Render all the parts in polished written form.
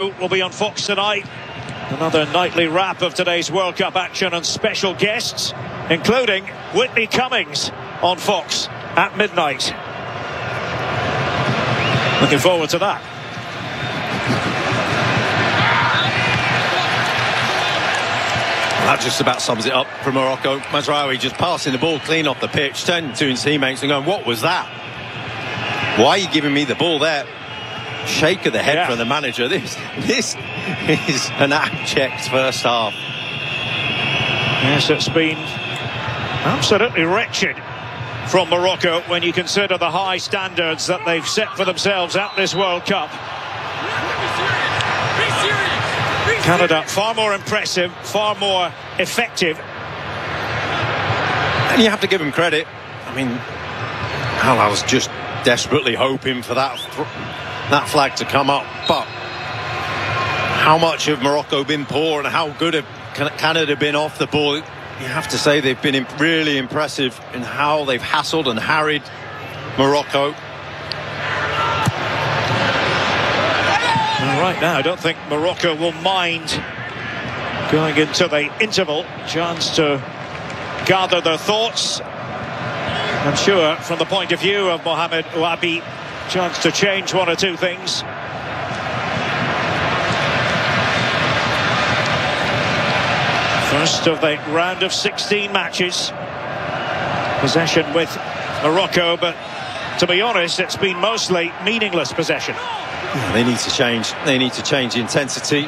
2 will be on Fox tonight. Another nightly wrap of today's World Cup action and special guests, including Whitney Cummings on Fox at midnight. Looking forward to that. That just about sums it up for Morocco. Mazraoui just passing the ball clean off the pitch, turning to his teammates and going, what was that? Why are you giving me the ball there? Shake of the head from the manager. This is an abject first half. Yes, it's been absolutely wretched from Morocco when you consider the high standards that they've set for themselves at this World Cup. Canada, far more impressive, far more effective. And you have to give them credit. I mean, I was just desperately hoping for that flag to come up. But how much have Morocco been poor and how good have Canada been off the ball? You have to say they've been really impressive in how they've hassled and harried Morocco. Right now, I don't think Morocco will mind going into the interval. Chance to gather their thoughts. I'm sure from the point of view of Mohamed Ouabi, chance to change one or two things. First of the round of 16 matches. Possession with Morocco, but to be honest, it's been mostly meaningless possession. Yeah, they need to change. They need to change the intensity.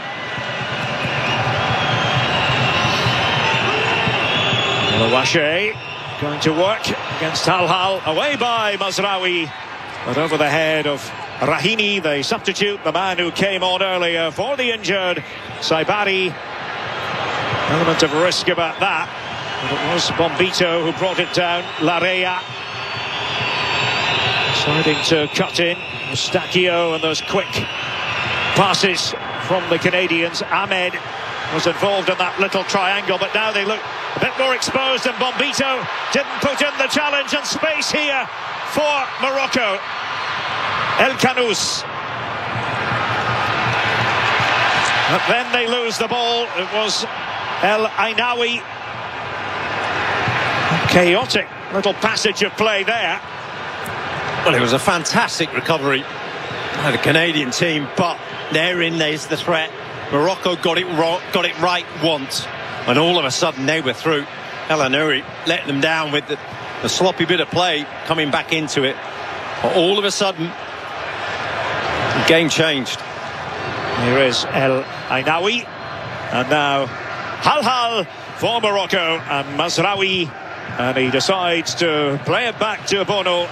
Louache going to work against Al-Hal. Away by Mazraoui, but over the head of Rahimi, the substitute, the man who came on earlier for the injured Saibari. Element of risk about that. But it was Bombito who brought it down. Larea deciding to cut in. Mustachio and those quick passes from the Canadians. Ahmed was involved in that little triangle, but now they look a bit more exposed, and Bombito didn't put in the challenge, and space here for Morocco. El Khanous. But then they lose the ball. It was El Ainaoui. Chaotic little passage of play there. Well, it was a fantastic recovery by the Canadian team, but therein lays the threat. Morocco got it right once, and all of a sudden they were through. El Ainaoui let them down with the sloppy bit of play, coming back into it. But all of a sudden, the game changed. Here is El Ainaoui, and now Al-Hal for Morocco, and Mazraoui, and he decides to play it back to Bono.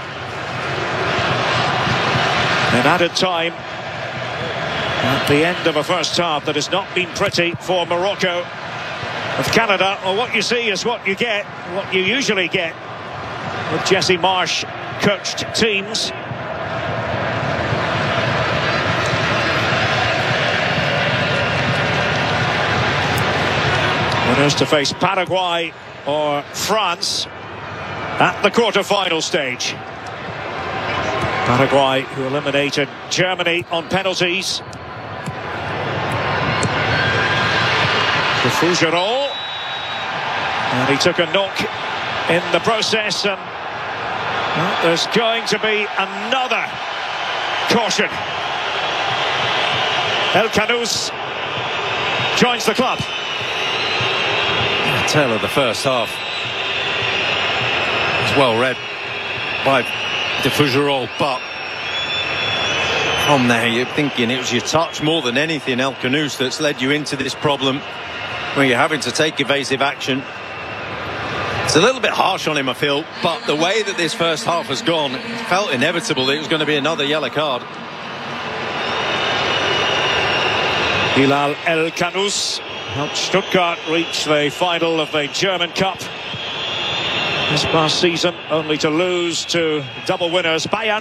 In added time, at the end of a first half that has not been pretty for Morocco. With Canada, well, what you see is what you get, what you usually get with Jesse Marsh coached teams. Winners to face Paraguay or France at the quarter-final stage. Paraguay, who eliminated Germany on penalties. To Fougerolles, and he took a knock in the process, and well, there's going to be another caution. El Khanous joins the club. The tail of the first half. It's well read by de Fougerolles, but from there you're thinking it was your touch more than anything, El Khanous, that's led you into this problem where you're having to take evasive action. It's a little bit harsh on him, I feel, but the way that this first half has gone, it felt inevitable that it was going to be another yellow card. Hilal El Khanous helped Stuttgart reach the final of the German Cup this past season, only to lose to double winners Bayern.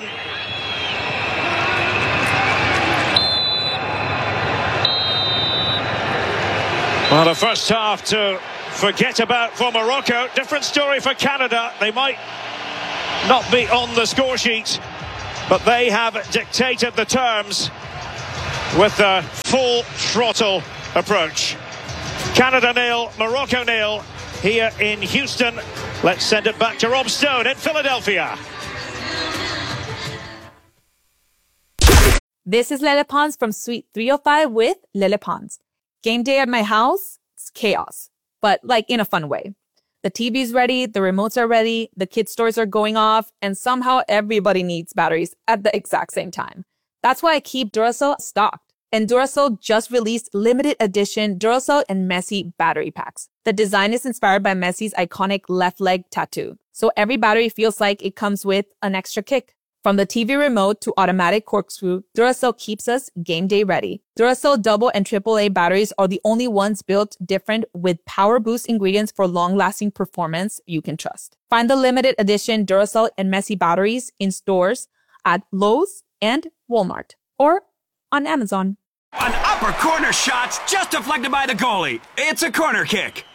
Well, the first half to forget about for Morocco. Different story for Canada. They might not be on the score sheet, but they have dictated the terms with a full throttle approach. Canada 0, Morocco 0 here in Houston. Let's send it back to Rob Stone in Philadelphia. This is Lele Pons from Suite 305 with Lele Pons. Game day at my house, it's chaos, but like in a fun way. The TV's ready, the remotes are ready, the kids' stores are going off, and somehow everybody needs batteries at the exact same time. That's why I keep Duracell stocked. And Duracell just released limited edition Duracell and Messi battery packs. The design is inspired by Messi's iconic left leg tattoo. So every battery feels like it comes with an extra kick. From the TV remote to automatic corkscrew, Duracell keeps us game day ready. Duracell double and AAA batteries are the only ones built different with power boost ingredients for long-lasting performance you can trust. Find the limited edition Duracell and Messi batteries in stores at Lowe's and Walmart or on Amazon. An upper corner shot's just deflected by the goalie. It's a corner kick.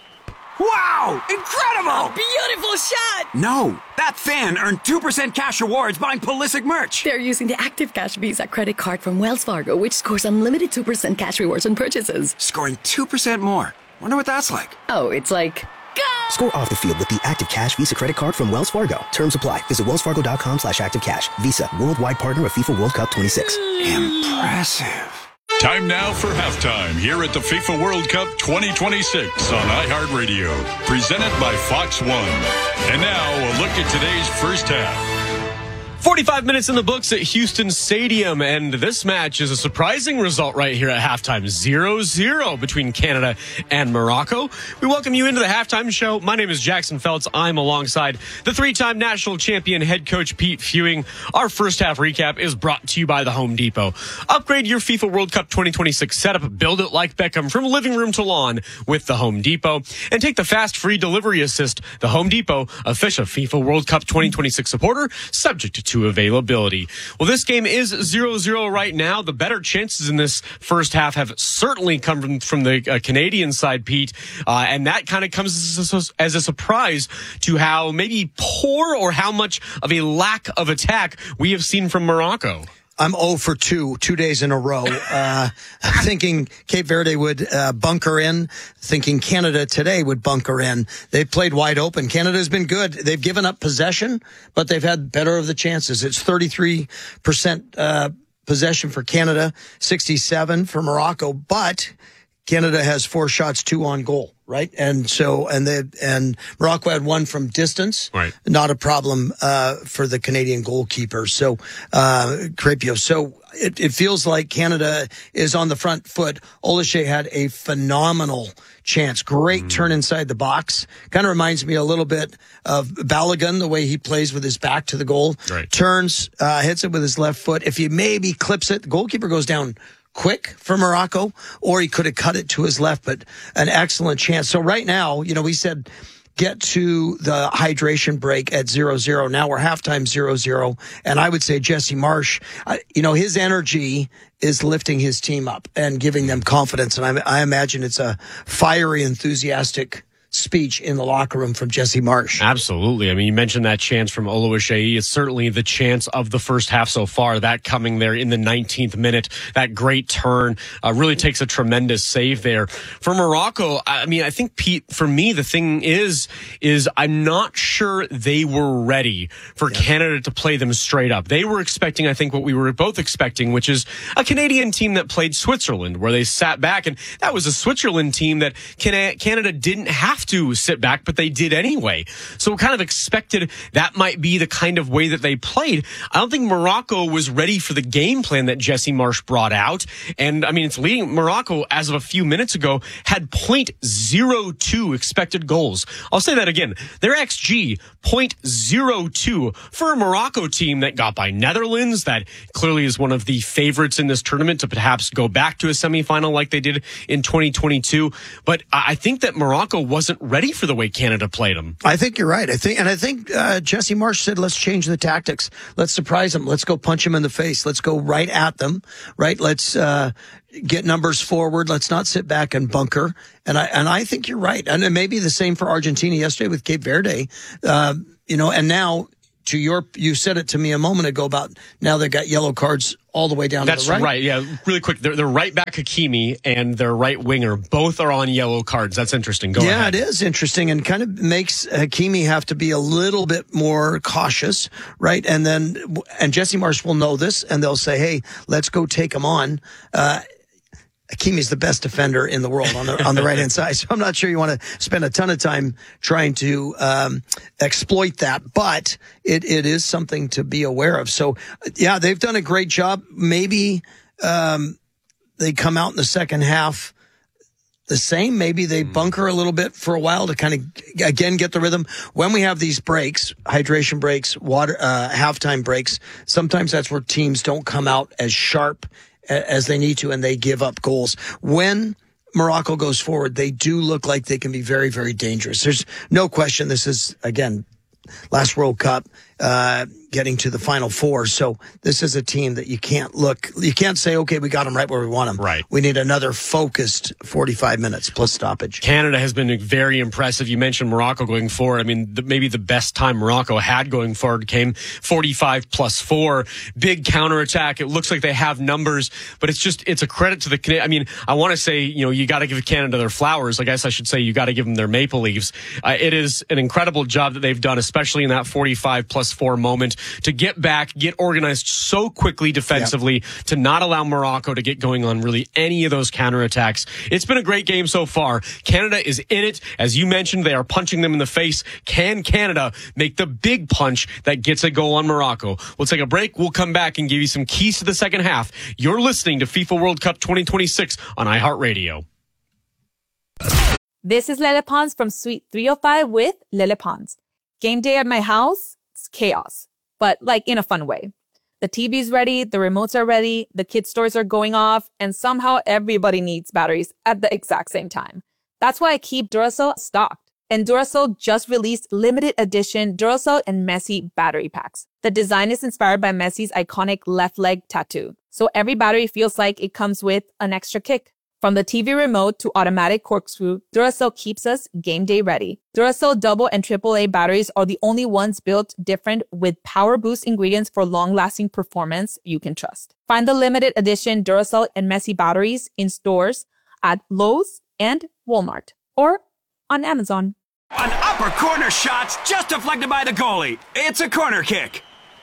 Wow! Incredible! Beautiful shot! No, that fan earned 2% cash rewards buying Pulisic merch. They're using the Active Cash Visa credit card from Wells Fargo, which scores unlimited 2% cash rewards on purchases. Scoring 2% more. Wonder what that's like. Oh, it's like... Go! Score off the field with the Active Cash Visa credit card from Wells Fargo. Terms apply. Visit wellsfargo.com/activecash. Visa, worldwide partner of FIFA World Cup 26. Impressive. Time now for halftime here at the FIFA World Cup 2026 on iHeartRadio. Presented by Fox One. And now a look at today's first half. 45 minutes in the books at Houston Stadium, and this match is a surprising result right here at halftime. 0-0 between Canada and Morocco. We welcome you into the halftime show. My name is Jackson Feltz. I'm alongside the three-time national champion head coach Pete Fewing. Our first half recap is brought to you by the Home Depot. Upgrade your FIFA World Cup 2026 setup. Build it like Beckham from living room to lawn with the Home Depot. And take the fast free delivery assist. The Home Depot, official FIFA World Cup 2026 supporter, subject to availability. Well, this game is 0-0 right now. The better chances in this first half have certainly come from the Canadian side, Pete, and that kind of comes as a surprise to how maybe poor or how much of a lack of attack we have seen from Morocco. I'm 0 for 2 days in a row. Thinking Cape Verde would bunker in, thinking Canada today would bunker in. They played wide open. Canada's been good. They've given up possession, but they've had better of the chances. It's 33% possession for Canada, 67 for Morocco, but Canada has 4 shots, 2 on goal, right? And so, and Morocco had 1 from distance. Right. Not a problem, for the Canadian goalkeeper. So, Crepio. So it feels like Canada is on the front foot. Olise had a phenomenal chance. Great turn inside the box. Kind of reminds me a little bit of Balogun, the way he plays with his back to the goal. Right. Turns, hits it with his left foot. If he maybe clips it, the goalkeeper goes down quick for Morocco, or he could have cut it to his left, but an excellent chance. So right now, we said get to the hydration break at 0-0. Now we're halftime 0-0. And I would say Jesse Marsch, his energy is lifting his team up and giving them confidence. And I imagine it's a fiery, enthusiastic speech in the locker room from Jesse Marsch. Absolutely. I mean, you mentioned that chance from Oluwaseyi. It's certainly the chance of the first half so far. That coming there in the 19th minute, that great turn really takes a tremendous save there. For Morocco, I mean, I think, Pete, for me, the thing is I'm not sure they were ready for Canada to play them straight up. They were expecting, I think, what we were both expecting, which is a Canadian team that played Switzerland, where they sat back, and that was a Switzerland team that Canada didn't have to sit back, but they did anyway. So we kind of expected that might be the kind of way that they played. I don't think Morocco was ready for the game plan that Jesse Marsch brought out. And I mean, it's leading. Morocco, as of a few minutes ago, had 0.02 expected goals. I'll say that again. Their XG, 0.02 for a Morocco team that got by Netherlands, that clearly is one of the favorites in this tournament to perhaps go back to a semifinal like they did in 2022. But I think that Morocco wasn't ready for the way Canada played them. I think you're right. I think Jesse Marsch said, let's change the tactics. Let's surprise them. Let's go punch them in the face. Let's go right at them. Right. Let's get numbers forward. Let's not sit back and bunker. And I think you're right. And it may be the same for Argentina yesterday with Cape Verde. And now you said it to me a moment ago about now they've got yellow cards all the way down That's to the right. right. Yeah, really quick. Their right back Hakimi and their right winger both are on yellow cards. That's interesting. Go ahead. Yeah, it is interesting and kind of makes Hakimi have to be a little bit more cautious, right? And Jesse Marsch will know this and they'll say, hey, let's go take him on. Hakimi's the best defender in the world on the right hand side. So I'm not sure you want to spend a ton of time trying to exploit that, but it is something to be aware of. So yeah, they've done a great job. Maybe they come out in the second half the same. Maybe they bunker a little bit for a while to kind of again get the rhythm. When we have these breaks, hydration breaks, halftime breaks, sometimes that's where teams don't come out as sharp as they need to, and they give up goals. When Morocco goes forward, they do look like they can be very, very dangerous. There's no question this is, again, last World Cup, getting to the Final Four. So this is a team that you can't say, okay, we got them right where we want them. Right. We need another focused 45 minutes plus stoppage. Canada has been very impressive. You mentioned Morocco going forward. I mean, maybe the best time Morocco had going forward came 45+4. Big counterattack. It looks like they have numbers, but it's a credit to the Canadian. I mean, I want to say, you got to give Canada their flowers. I guess I should say you got to give them their maple leaves. It is an incredible job that they've done, especially in that 45+4 moment, to get back, get organized so quickly defensively, to not allow Morocco to get going on really any of those counterattacks. It's been a great game so far. Canada is in it. As you mentioned, they are punching them in the face. Can Canada make the big punch that gets a goal on Morocco? We'll take a break. We'll come back and give you some keys to the second half. You're listening to FIFA World Cup 2026 on iHeartRadio. This is Lele Pons from Suite 305 with Lele Pons. Game day at my house, it's chaos, but in a fun way. The TV's ready, the remotes are ready, the kids' toys are going off, and somehow everybody needs batteries at the exact same time. That's why I keep Duracell stocked. And Duracell just released limited edition Duracell and Messi battery packs. The design is inspired by Messi's iconic left leg tattoo. So every battery feels like it comes with an extra kick. From the TV remote to automatic corkscrew, Duracell keeps us game day ready. Duracell double and AAA batteries are the only ones built different with power boost ingredients for long-lasting performance you can trust. Find the limited edition Duracell and Messi batteries in stores at Lowe's and Walmart or on Amazon. An upper corner shot just deflected by the goalie. It's a corner kick.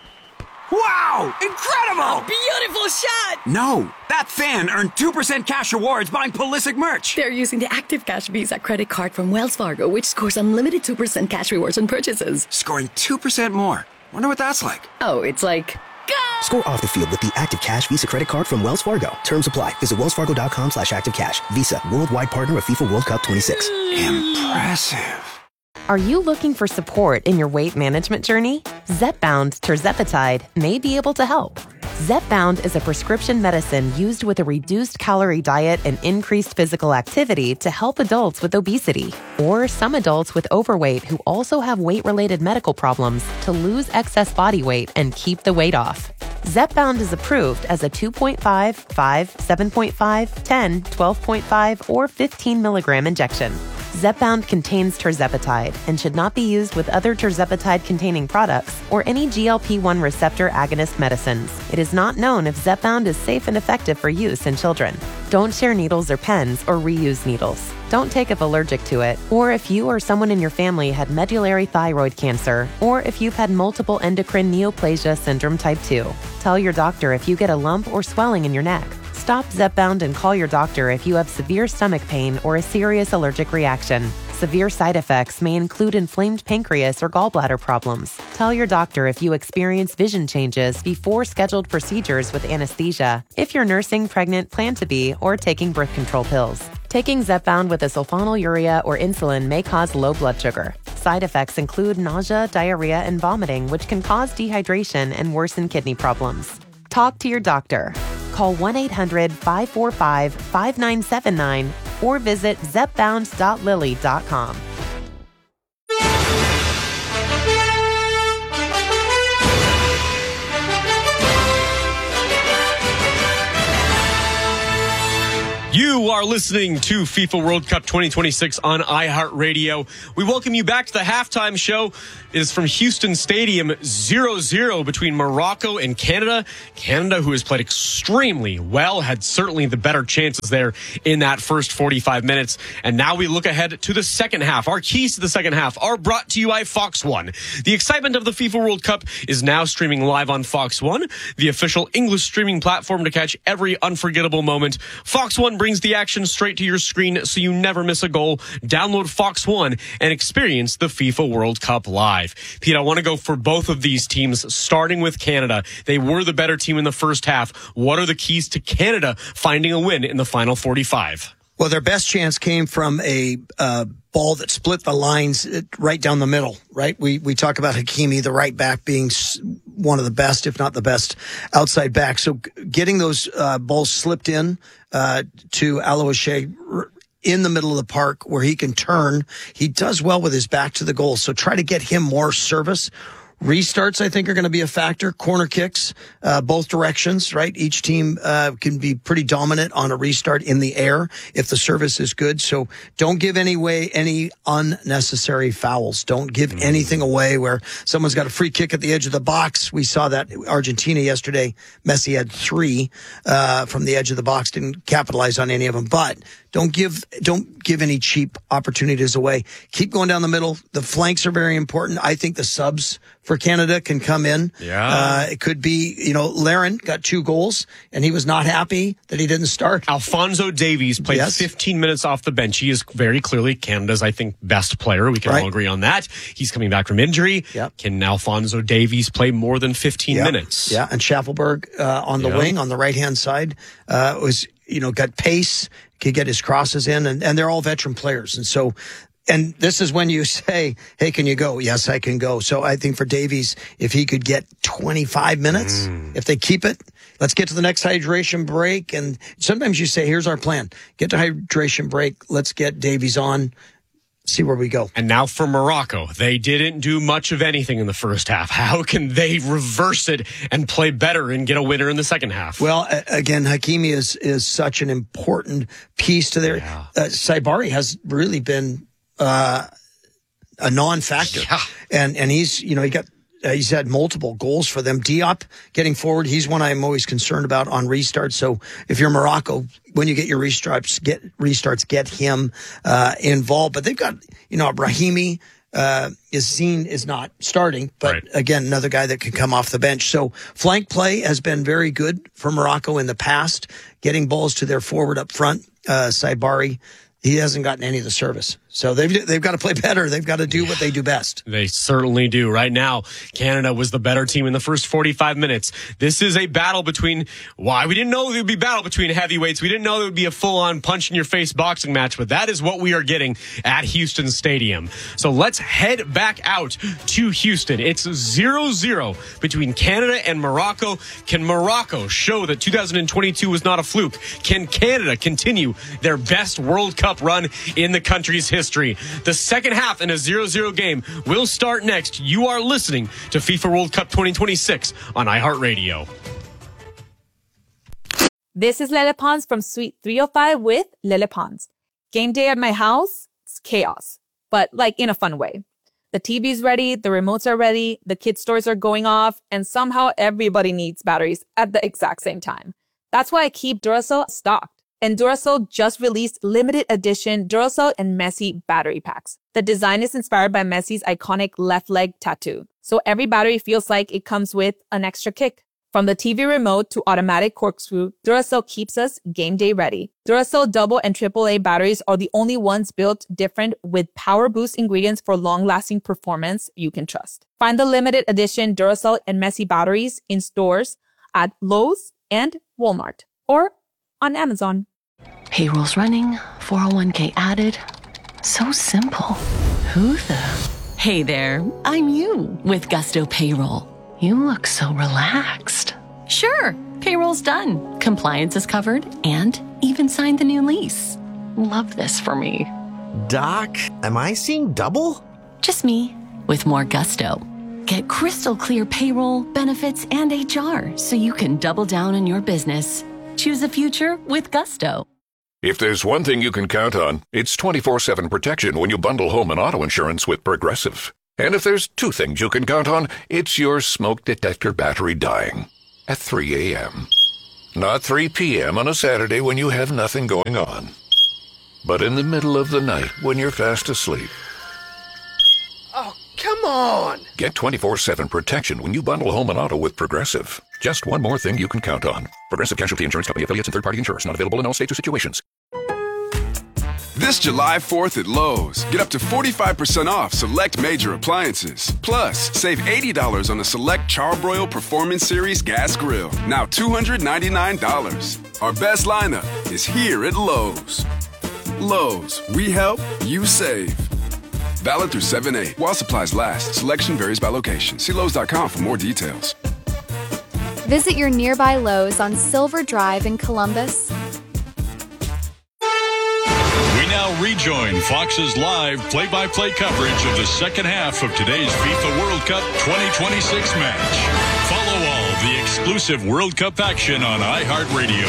Wow! Incredible! Beautiful shot! No, that fan earned 2% cash rewards buying Pulisic merch. They're using the Active Cash Visa credit card from Wells Fargo, which scores unlimited 2% cash rewards on purchases. Scoring 2% more. Wonder what that's like. Oh, it's like... Go! Score off the field with the Active Cash Visa credit card from Wells Fargo. Terms apply. Visit wellsfargo.com/activecash. Visa, worldwide partner of FIFA World Cup 26. Impressive. Are you looking for support in your weight management journey? Zepbound tirzepatide may be able to help. Zepbound is a prescription medicine used with a reduced calorie diet and increased physical activity to help adults with obesity or some adults with overweight who also have weight-related medical problems to lose excess body weight and keep the weight off. Zepbound is approved as a 2.5, 5, 7.5, 10, 12.5, or 15 milligram injection. Zepbound contains tirzepatide and should not be used with other tirzepatide-containing products or any GLP-1 receptor agonist medicines. It is not known if Zepbound is safe and effective for use in children. Don't share needles or pens or reuse needles. Don't take if allergic to it, or if you or someone in your family had medullary thyroid cancer, or if you've had multiple endocrine neoplasia syndrome type 2. Tell your doctor if you get a lump or swelling in your neck. Stop Zepbound and call your doctor if you have severe stomach pain or a serious allergic reaction. Severe side effects may include inflamed pancreas or gallbladder problems. Tell your doctor if you experience vision changes before scheduled procedures with anesthesia, if you're nursing, pregnant, plan to be, or taking birth control pills. Taking Zepbound with a sulfonylurea or insulin may cause low blood sugar. Side effects include nausea, diarrhea, and vomiting, which can cause dehydration and worsen kidney problems. Talk to your doctor. Call 1-800-545-5979 or visit zepbound.lilly.com. You are listening to FIFA World Cup 2026 on iHeartRadio. We welcome you back to the halftime show. is from Houston Stadium, 0-0 between Morocco and Canada. Canada, who has played extremely well, had certainly the better chances there in that first 45 minutes. And now we look ahead to the second half. Our keys to the second half are brought to you by Fox One. The excitement of the FIFA World Cup is now streaming live on Fox One, the official English streaming platform to catch every unforgettable moment. Fox One brings the action straight to your screen so you never miss a goal. Download Fox One and experience the FIFA World Cup live. Pete, I want to go for both of these teams, starting with Canada. They were the better team in the first half. What are the keys to Canada finding a win in the final 45? Well, their best chance came from a ball that split the lines right down the middle, right? We talk about Hakimi, the right back, being one of the best, if not the best, outside back. So getting those balls slipped in to Aloishe in the middle of the park where he can turn. He does well with his back to the goal. So try to get him more service. Restarts, I think, are going to be a factor. Corner kicks, both directions, right? Each team can be pretty dominant on a restart in the air if the service is good. So don't give any unnecessary fouls. Don't give anything away where someone's got a free kick at the edge of the box. We saw that Argentina yesterday. Messi had 3 from the edge of the box, didn't capitalize on any of them. But don't give any cheap opportunities away. Keep going down the middle. The flanks are very important. I think the subs for Canada can come in. Yeah. It could be, Larin got 2 goals and he was not happy that he didn't start. Alphonso Davies played 15 minutes off the bench. He is very clearly Canada's, I think, best player. We can all agree on that. He's coming back from injury. Yep. Can Alphonso Davies play more than 15 minutes? Yeah. And Schaffelberg on the wing on the right-hand side was, got pace, could get his crosses in, and they're all veteran players. And so, and this is when you say, hey, can you go? Yes, I can go. So I think for Davies, if he could get 25 minutes, if they keep it, let's get to the next hydration break. And sometimes you say, here's our plan. Get to hydration break. Let's get Davies on. See where we go. And now for Morocco. They didn't do much of anything in the first half. How can they reverse it and play better and get a winner in the second half? Well, again, Hakimi is such an important piece to their... Saibari has really been a non-factor. Yeah. And he's, he's had multiple goals for them. Diop getting forward, he's one I'm always concerned about on restarts. So if you're Morocco, when you get your restarts, get him involved. But they've got, Brahimi is not starting, but again, another guy that can come off the bench. So flank play has been very good for Morocco in the past, getting balls to their forward up front. Saibari, he hasn't gotten any of the service. So they've got to play better. They've got to do what they do best. They certainly do. Right now, Canada was the better team in the first 45 minutes. This is a battle between, we didn't know there would be a battle between heavyweights. We didn't know there would be a full-on punch-in-your-face boxing match, but that is what we are getting at Houston Stadium. So let's head back out to Houston. It's 0-0 between Canada and Morocco. Can Morocco show that 2022 was not a fluke? Can Canada continue their best World Cup run in the country's history? The second half in a 0-0 game will start next. You are listening to FIFA World Cup 2026 on iHeartRadio. This is Lele Pons from Suite 305 with Lele Pons. Game day at my house, it's chaos, but in a fun way. The TV's ready, the remotes are ready, the kids' stores are going off, and somehow everybody needs batteries at the exact same time. That's why I keep Duracell stocked. And Duracell just released limited edition Duracell and Messi battery packs. The design is inspired by Messi's iconic left leg tattoo. So every battery feels like it comes with an extra kick. From the TV remote to automatic corkscrew, Duracell keeps us game day ready. Duracell double and AAA batteries are the only ones built different with power boost ingredients for long-lasting performance you can trust. Find the limited edition Duracell and Messi batteries in stores at Lowe's and Walmart or on Amazon. Payroll's running, 401k added. So simple. Who the? Hey there, I'm you with Gusto Payroll. You look so relaxed. Sure, payroll's done. Compliance is covered and even signed the new lease. Love this for me. Doc, am I seeing double? Just me with more Gusto. Get crystal clear payroll, benefits, and HR so you can double down on your business. Choose a future with Gusto. If there's one thing you can count on, it's 24/7 protection when you bundle home and auto insurance with Progressive. And if there's two things you can count on, it's your smoke detector battery dying at 3 a.m. Not 3 p.m. on a Saturday when you have nothing going on, but in the middle of the night when you're fast asleep. Oh, come on! Get 24/7 protection when you bundle home and auto with Progressive. Just one more thing you can count on. Progressive Casualty Insurance Company, affiliates, and third-party insurers. Not available in all states or situations. This July 4th at Lowe's, get up to 45% off select major appliances. Plus, save $80 on the select Charbroil Performance Series gas grill. Now $299. Our best lineup is here at Lowe's. Lowe's, we help, you save. Valid through 7/8. While supplies last, selection varies by location. See Lowe's.com for more details. Visit your nearby Lowe's on Silver Drive in Columbus. We now rejoin Fox's live play-by-play coverage of the second half of today's FIFA World Cup 2026 match. Follow all the exclusive World Cup action on iHeartRadio.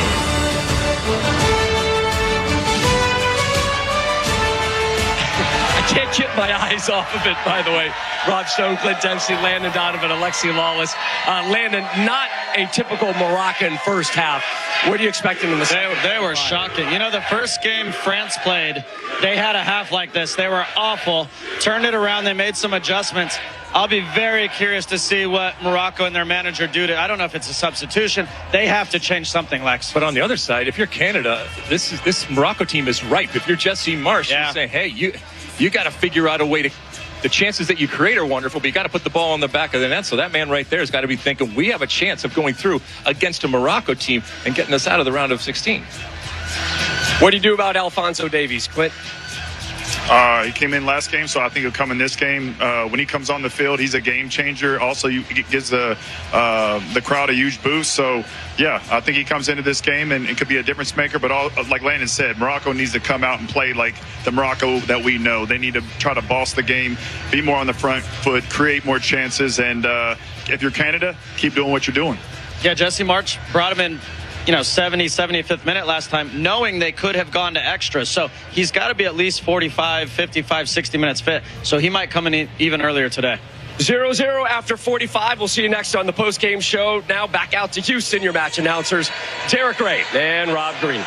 Can't get my eyes off of it, by the way. Rob Stone, Clint Dempsey, Landon Donovan, Alexi Lawless. Landon, not a typical Moroccan first half. What are you expecting in the second? They were shocking. You know, the first game France played, they had a half like this. They were awful. Turned it around. They made some adjustments. I'll be very curious to see what Morocco and their manager do to. I don't know if it's a substitution. They have to change something, Lex. But on the other side, if you're Canada, this Morocco team is ripe. If you're Jesse Marsch, you say, hey, you got to figure out a way to. The chances that you create are wonderful, but you got to put the ball on the back of the net. So that man right there has got to be thinking, we have a chance of going through against a Morocco team and getting us out of the round of 16. What do you do about Alphonso Davies, Clint? He came in last game, so I think he'll come in this game. When he comes on the field, he's a game changer. Also, he gives the crowd a huge boost. So, yeah, I think he comes into this game and it could be a difference maker. But like Landon said, Morocco needs to come out and play like the Morocco that we know. They need to try to boss the game, be more on the front foot, create more chances. And if you're Canada, keep doing what you're doing. Yeah, Jesse Marsch brought him in 75th minute last time, knowing they could have gone to extra. So he's got to be at least 45, 55, 60 minutes fit. So he might come in even earlier today. 0-0 after 45. We'll see you next on the post-game show. Now back out to Houston, your match announcers, Derek Ray and Rob Green.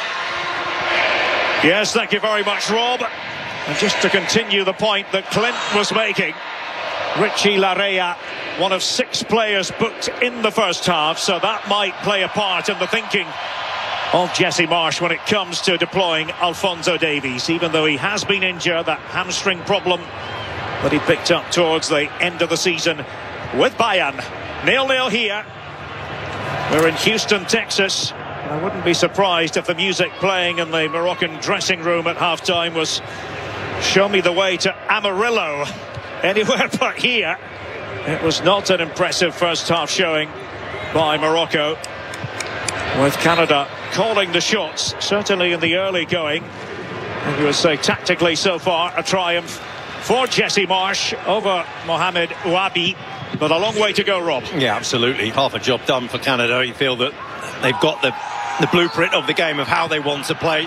Yes, thank you very much, Rob. And just to continue the point that Clint was making, Richie Laryea, one of 6 players booked in the first half, so that might play a part in the thinking of Jesse Marsch when it comes to deploying Alphonso Davies, even though he has been injured, that hamstring problem that he picked up towards the end of the season with Bayern. 0-0 here. We're in Houston, Texas. I wouldn't be surprised if the music playing in the Moroccan dressing room at halftime was "Show Me the Way to Amarillo." Anywhere but here. It was not an impressive first half showing by Morocco, with Canada calling the shots, certainly in the early going. And you would say tactically so far a triumph for Jesse Marsch over Mohamed Ouabi, but a long way to go, Rob. Yeah, absolutely. Half a job done for Canada. You feel that they've got the blueprint of the game of how they want to play.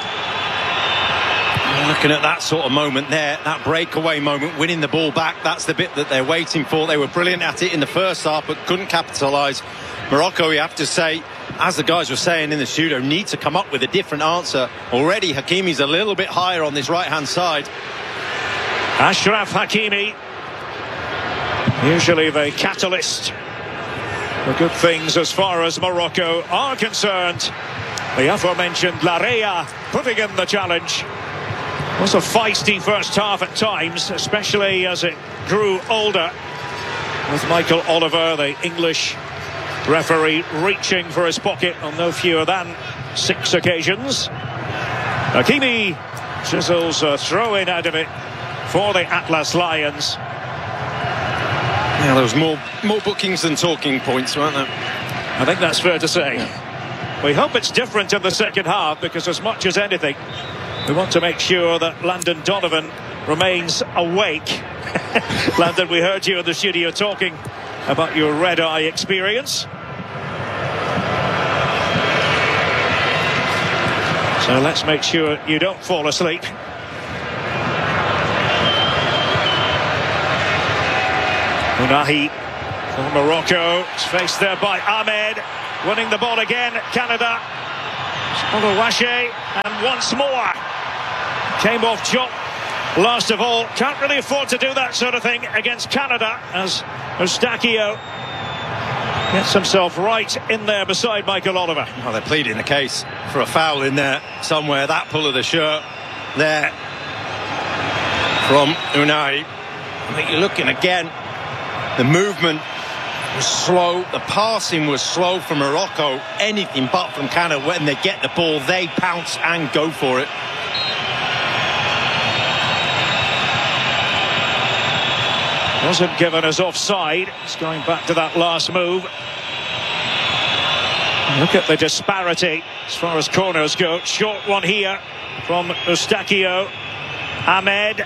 Looking at that sort of moment there, that breakaway moment, winning the ball back, that's the bit that they're waiting for. They were brilliant at it in the first half, but couldn't capitalise. Morocco, you have to say, as the guys were saying in the studio, need to come up with a different answer. Already, Hakimi's a little bit higher on this right-hand side. Achraf Hakimi, usually the catalyst for good things as far as Morocco are concerned. The aforementioned Laryea putting in the challenge. It was a feisty first half at times, especially as it grew older, with Michael Oliver, the English referee, reaching for his pocket on no fewer than 6 occasions. Hakimi chisels a throw-in out of it for the Atlas Lions. Yeah, there was more bookings than talking points, weren't there? I think that's fair to say. We hope it's different in the second half, because as much as anything, we want to make sure that Landon Donovan remains awake. Landon, we heard you in the studio talking about your red-eye experience. So let's make sure you don't fall asleep. Unahi from Morocco. It's faced there by Ahmed. Winning the ball again, Canada. Oluwaseyi, and once more. Came off chop last of all. Can't really afford to do that sort of thing against Canada, as Eustáquio gets himself right in there beside Michael Oliver. Oh, they're pleading the case for a foul in there somewhere. That pull of the shirt there from Unai. I think you're looking again. The movement was slow. The passing was slow from Morocco. Anything but from Canada. When they get the ball, they pounce and go for it. Wasn't given as offside. It's going back to that last move. Look at the disparity as far as corners go. Short one here from Eustáquio. Ahmed.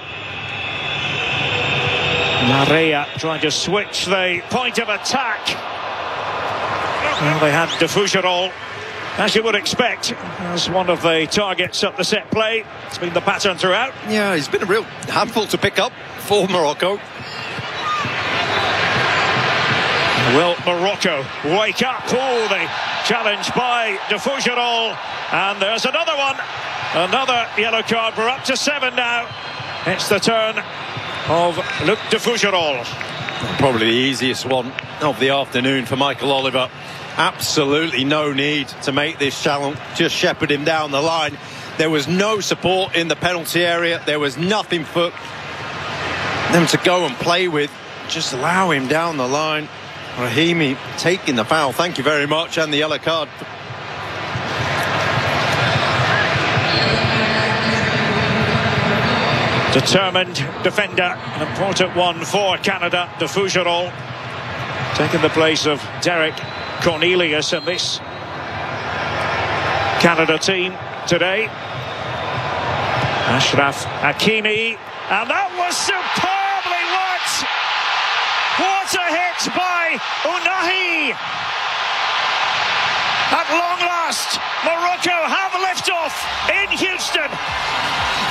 Marea trying to switch the point of attack. Well, they had Defougerol, as you would expect, as one of the targets up the set play. It's been the pattern throughout. Yeah, he's been a real handful to pick up for Morocco. Will Morocco wake up? Oh, the challenge by Defougerol. And there's another one. Another yellow card. We're up to 7 now. It's the turn of Luc Defougerol. Probably the easiest one of the afternoon for Michael Oliver. Absolutely no need to make this challenge. Just shepherd him down the line. There was no support in the penalty area. There was nothing for them to go and play with. Just allow him down the line. Rahimi taking the foul. Thank you very much. And the yellow card. Determined defender. An important one for Canada. Defougerol taking the place of Derek Cornelius in this Canada team today. Ashraf Hakimi. And that was superbly worked. What a hit by Unahi! At long last, Morocco have liftoff in Houston.